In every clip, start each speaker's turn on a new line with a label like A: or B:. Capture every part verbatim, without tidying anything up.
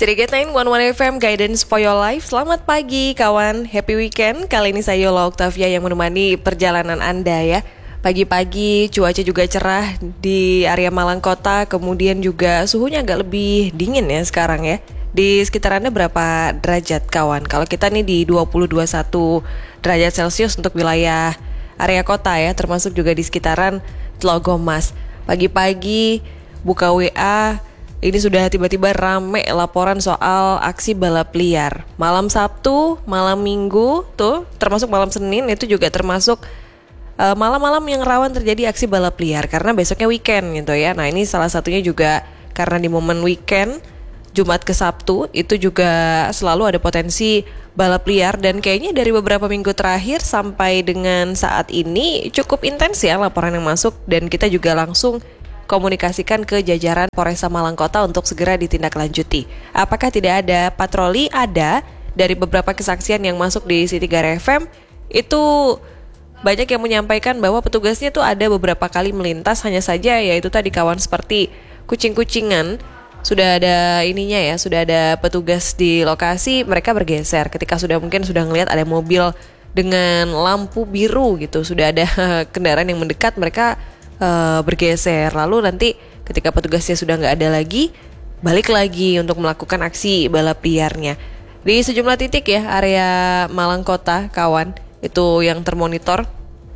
A: Ciriget sembilan satu satu F M Guidance for Your Life. Selamat pagi kawan, happy weekend. Kali ini saya Yola Octavia yang menemani perjalanan Anda ya. Pagi-pagi cuaca juga cerah di area Malang Kota. Kemudian juga suhunya agak lebih dingin ya sekarang ya. Di sekitar Anda berapa derajat kawan? Kalau kita nih di dua puluh dua puluh satu derajat Celcius untuk wilayah area kota ya, termasuk juga di sekitaran Tlogomas. Pagi-pagi buka W A, ini sudah tiba-tiba rame laporan soal aksi balap liar. Malam Sabtu, malam Minggu, tuh termasuk malam Senin itu juga termasuk uh, malam-malam yang rawan terjadi aksi balap liar karena besoknya weekend gitu ya. Nah ini salah satunya juga karena di momen weekend Jumat ke Sabtu itu juga selalu ada potensi balap liar dan kayaknya dari beberapa minggu terakhir sampai dengan saat ini cukup intens ya laporan yang masuk dan kita juga langsung komunikasikan ke jajaran Polresta Malang Kota untuk segera ditindaklanjuti. Apakah tidak ada patroli? Ada. Dari beberapa kesaksian yang masuk di City tiga F M itu banyak yang menyampaikan bahwa petugasnya tuh ada beberapa kali melintas, hanya saja yaitu tadi kawan seperti kucing-kucingan. Sudah ada ininya ya, sudah ada petugas di lokasi, mereka bergeser ketika sudah mungkin sudah ngelihat ada mobil dengan lampu biru gitu, sudah ada kendaraan yang mendekat, mereka uh, bergeser. Lalu nanti ketika petugasnya sudah nggak ada lagi, balik lagi untuk melakukan aksi balap liarnya. Di sejumlah titik ya, area Malang Kota, kawan, itu yang termonitor.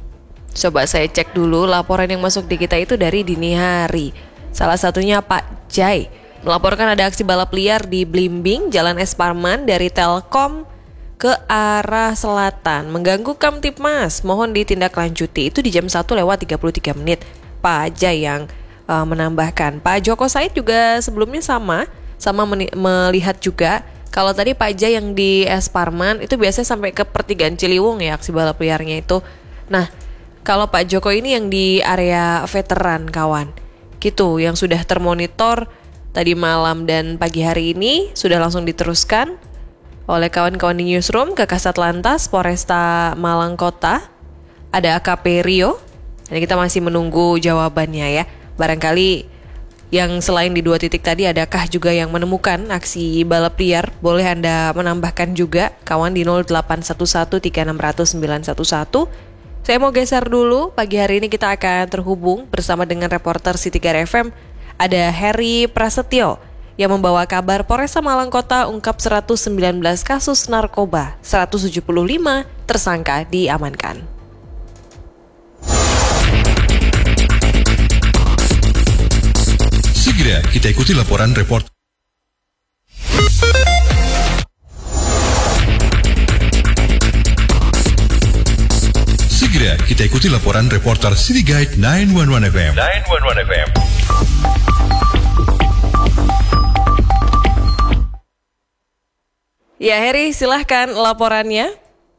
A: Coba saya cek dulu laporan yang masuk di kita itu dari dini hari. Salah satunya Pak Jai melaporkan ada aksi balap liar di Blimbing, Jalan Es Parman dari Telkom ke arah selatan, mengganggu Kamtipmas, mohon ditindaklanjuti. Itu di jam satu lewat tiga puluh tiga menit. Pak Jai yang uh, menambahkan. Pak Joko Said juga sebelumnya sama, sama meni- melihat juga. Kalau tadi Pak Jai yang di Es Parman itu biasanya sampai ke pertigaan Ciliwung ya aksi balap liarnya itu. Nah, kalau Pak Joko ini yang di area veteran kawan, gitu, yang sudah termonitor tadi malam dan pagi hari ini sudah langsung diteruskan oleh kawan-kawan di newsroom ke Kasat Lantas Polresta Malang Kota. Ada A K P Rio. Dan kita masih menunggu jawabannya ya. Barangkali yang selain di dua titik tadi, adakah juga yang menemukan aksi balap liar? Boleh Anda menambahkan juga kawan di nol delapan satu satu tiga enam nol nol sembilan satu satu. Saya mau geser dulu. Pagi hari ini kita akan terhubung bersama dengan reporter City tiga F M. Ada Heri Prasetyo yang membawa kabar Polresta Malang Kota ungkap seratus sembilan belas kasus narkoba, seratus tujuh puluh lima tersangka diamankan.
B: Segera kita ikuti laporan report. Segera kita ikuti laporan reporter City Guide sembilan satu satu F M. sembilan satu satu F M.
A: Ya Heri, silahkan laporannya.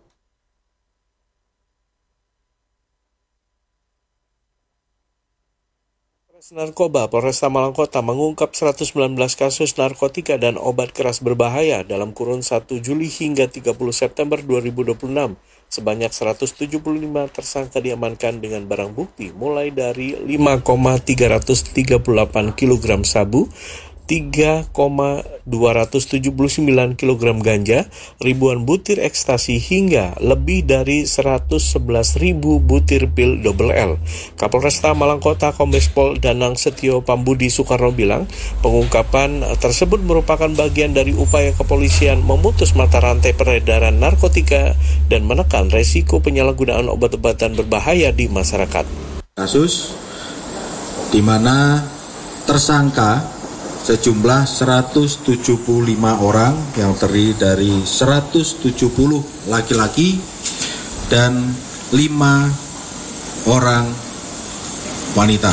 C: Narkoba Polresta Malang Kota mengungkap seratus sembilan belas kasus narkotika dan obat keras berbahaya dalam kurun satu Juli hingga tiga puluh September dua ribu dua puluh enam. Sebanyak seratus tujuh puluh lima tersangka diamankan dengan barang bukti mulai dari lima koma tiga tiga delapan kilogram sabu, tiga koma dua tujuh sembilan kilogram ganja, ribuan butir ekstasi hingga lebih dari seratus sebelas ribu butir pil double L. Kapolresta Malang Kota Kombes Pol Danang Setio Pambudi Soekarno bilang, pengungkapan tersebut merupakan bagian dari upaya kepolisian memutus mata rantai peredaran narkotika dan menekan resiko penyalahgunaan obat-obatan berbahaya di masyarakat.
D: Kasus di mana tersangka sejumlah seratus tujuh puluh lima orang yang terdiri dari seratus tujuh puluh laki-laki dan lima orang wanita.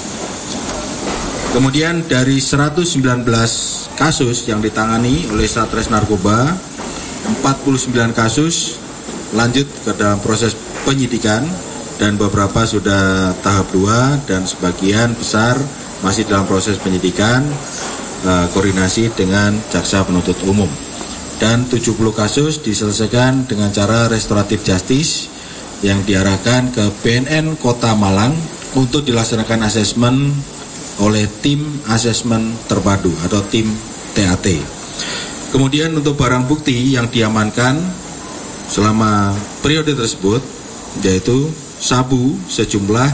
D: Kemudian dari seratus sembilan belas kasus yang ditangani oleh Satres Narkoba, empat puluh sembilan kasus lanjut ke dalam proses penyidikan dan beberapa sudah tahap dua dan sebagian besar masih dalam proses penyidikan, uh, koordinasi dengan jaksa penuntut umum. Dan tujuh puluh kasus diselesaikan dengan cara restoratif justice yang diarahkan ke B N N Kota Malang untuk dilaksanakan asesmen oleh tim asesmen terpadu atau tim T A T. Kemudian untuk barang bukti yang diamankan selama periode tersebut yaitu sabu sejumlah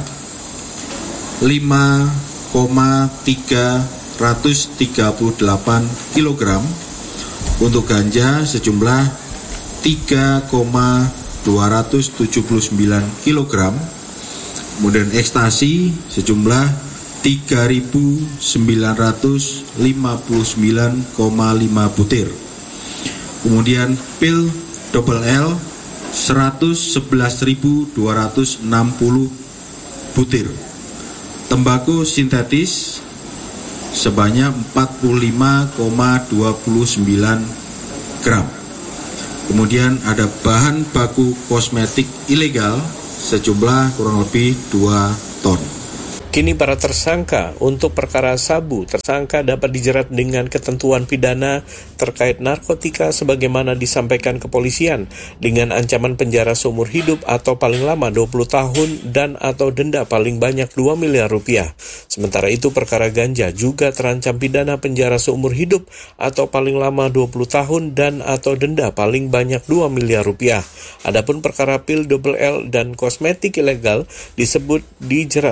D: lima koma tiga tiga delapan kilogram, untuk ganja sejumlah tiga koma dua tujuh sembilan kilogram, kemudian ekstasi sejumlah tiga ribu sembilan ratus lima puluh sembilan koma lima butir, kemudian pil double L seratus sebelas ribu dua ratus enam puluh butir, tembakau sintetis sebanyak empat puluh lima koma dua sembilan gram. Kemudian ada bahan baku kosmetik ilegal sejumlah kurang lebih dua ton.
C: Kini para tersangka untuk perkara sabu, tersangka dapat dijerat dengan ketentuan pidana terkait narkotika sebagaimana disampaikan kepolisian dengan ancaman penjara seumur hidup atau paling lama dua puluh tahun dan atau denda paling banyak dua miliar rupiah. Sementara itu perkara ganja juga terancam pidana penjara seumur hidup atau paling lama dua puluh tahun dan atau denda paling banyak dua miliar rupiah. Adapun perkara pil double L dan kosmetik ilegal disebut dijerat